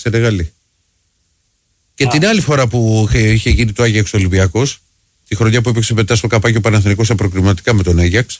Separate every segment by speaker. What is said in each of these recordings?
Speaker 1: Σενεγαλή. Και την άλλη φορά που είχε γίνει το Άγιαξ Ολυμπιακός, τη χρονιά που έπαιξε μετά στο καπάκι ο Παναθηναϊκός στα προκριματικά με τον Άγιαξ,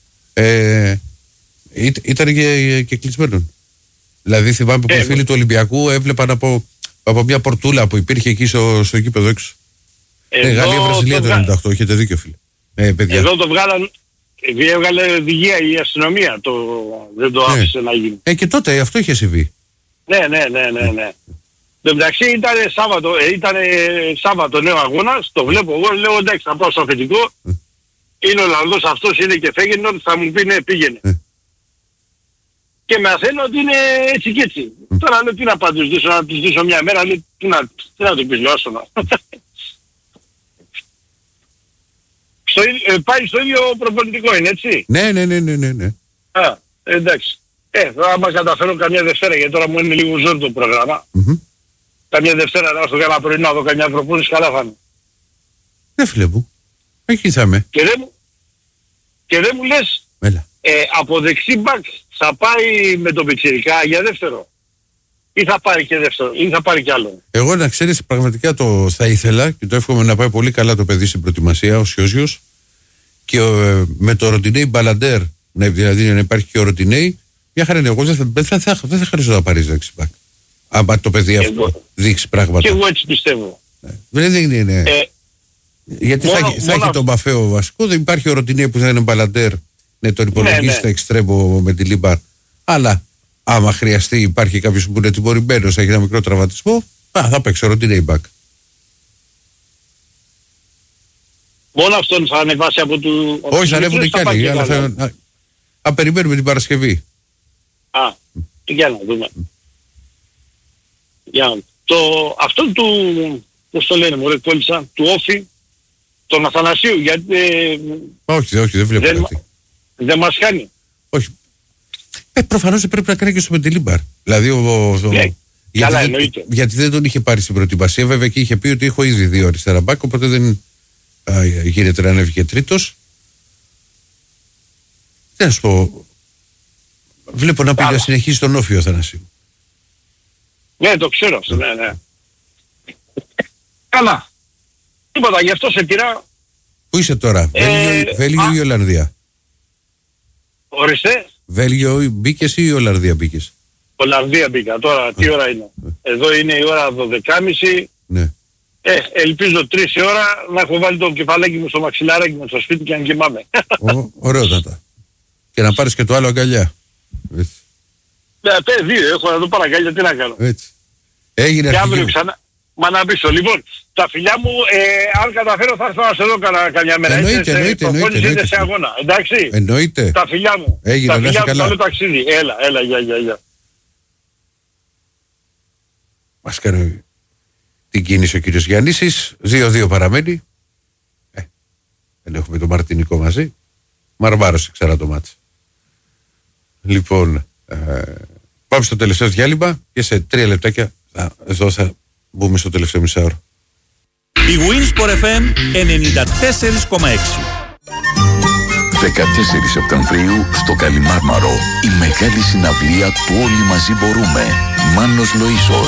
Speaker 1: ήταν και κλεισμένον. Δηλαδή θυμάμαι που οι φίλοι του Ολυμπιακού έβλεπαν από μια πορτούλα που υπήρχε εκεί στο γήπεδο έξω. Γαλλία-Βραζιλία το 98, έχετε δίκιο φίλε.
Speaker 2: Εδώ το βγάλαν, έβγαλε οδηγία η αστυνομία, δεν το άφησε να γίνει.
Speaker 1: Και τότε αυτό είχε συμβεί.
Speaker 2: Ναι. Εντάξει ήταν Σάββατο νέο αγώνας, το βλέπω εγώ, λέω εντάξει θα πάω στο αφεντικό, είναι ο Ολλανδός αυτός, είναι και Φέγγενορ, θα μου πει ναι πήγαινε. Και με αθέλω ότι είναι έτσι και έτσι. Τώρα λέω τι να απαντήσω, να τους δείσω μια μέρα, λέει τι να το πεις, λέω άστονα. Πάει στο ίδιο προπονητικό είναι έτσι.
Speaker 1: Ναι.
Speaker 2: Εντάξει. Θα μας καταφέρω καμιά Δευτέρα, γιατί τώρα μου είναι λίγο ζόρι το πρόγραμμα. Καμιά Δευτέρα να στο κάνα πρωινό, να δω καμιά προπόνηση, καλά θα είναι.
Speaker 1: Ναι φίλε μου, εκεί θα είμαι.
Speaker 2: Και δεν μου λες, από δεξί μπακ θα πάει με τον πιτσιρικά για δεύτερο. Ή θα πάρει και δεύτερο, ή θα πάρει κι άλλο. Εγώ
Speaker 1: να ξέρεις πραγματικά θα ήθελα και το εύχομαι να πάει πολύ καλά το παιδί στην προετοιμασία, ο Σιόζιος. Και με το Ροντινέι Μπαλαντέρ, δηλαδή να υπάρχει και ο Ροντινέι, μια χαρά είναι. Εγώ δεν θα χρειάζεται να πάρεις δεξί μπακ. Αν το παιδί αυτό δείξει πράγματα.
Speaker 2: Και εγώ έτσι πιστεύω.
Speaker 1: Δεν είναι. Γιατί θα έχει τον Μπαφέο βασικό, δεν υπάρχει ο Ροντινέι που θα είναι Μπαλαντέρ. Ναι, τον υπολογίσει θα εξτρέμω με τη Λίμπα. Αλλά άμα χρειαστεί, υπάρχει κάποιος που είναι τιμωρημένος, έχει ένα μικρό τραυματισμό, θα παίξει ο Ροντινέι μπακ.
Speaker 2: Μόνο αυτόν θα ανεβάσει από του...
Speaker 1: Όχι, θα ανέβουν και άλλοι. Αν περιμένουμε την Παρασκευή.
Speaker 2: Για να δούμε. Αυτό του, πώς το λένε μωρέ, κόλλησα, του Όφη, τον Αθανασίου, γιατί...
Speaker 1: Όχι, δεν βλέπω κάτι.
Speaker 2: Δεν μας κάνει.
Speaker 1: Όχι. Προφανώς δεν πρέπει να κάνει και στο Μεντιλίμπαρ. Δηλαδή γιατί δεν τον είχε πάρει στην προετοιμασία. Βέβαια και είχε πει ότι έχω ήδη 2 αριστερά μπακ, οπότε δεν γίνεται να ανέβει και τρίτος. Τι να σου πω. Βλέπω να πει να συνεχίσει τον Όφη ο Αθανασίου.
Speaker 2: Ναι, το ξέρω. Ναι. Καλά. Τίποτα, γι' αυτό σε πειρά.
Speaker 1: Πού είσαι τώρα, Βέλγιο ή Ολλανδία?
Speaker 2: Ορίστε.
Speaker 1: Βέλγιο μπήκες ή Ολλανδία μπήκες?
Speaker 2: Ολλανδία μπήκα. Τώρα τι ώρα είναι? Εδώ είναι η ώρα 12.30.
Speaker 1: Ναι.
Speaker 2: Ελπίζω 3 η ώρα να έχω βάλει το κεφαλάκι μου στο μαξιλάράκι μου στο σπίτι και να κοιμάμαι.
Speaker 1: Ωραιότατα. Και να πάρεις και το άλλο αγκαλιά.
Speaker 2: Ναι, 2 έχω να το πάρω αγκαλιά, τι να κάνω.
Speaker 1: Έτσι. Έγινε
Speaker 2: και αύριο ξανά. Μα να πείσω. Λοιπόν, τα φιλιά μου, αν καταφέρω θα έρθω να σε δω καμιά μέρα. Εννοείται. Σε αγώνα, εντάξει.
Speaker 1: Εννοείται.
Speaker 2: Τα φιλιά μου.
Speaker 1: Έγινε,
Speaker 2: τα φιλιά μου,
Speaker 1: καλά.
Speaker 2: καλό ταξίδι. Έλα, γεια.
Speaker 1: Μας κάνει την κίνηση ο κύριος Γιαννήσης. 2-2 παραμένει. Δεν έχουμε το Μαρτινικό μαζί. Μαρμάρωσε ξέρα το μάτς. Λοιπόν, πάμε στο τελευταίο διάλειμμα και σε 3 λεπτάκια εδώ θα μπούμε στο τελευταίο μισάωρο.
Speaker 3: Η Winsport FM 94,6.
Speaker 4: 14 Σεπτεμβρίου στο Καλιμάρμαρο, η μεγάλη συναυλία του Όλοι Μαζί Μπορούμε. Μάνος Λοΐσος.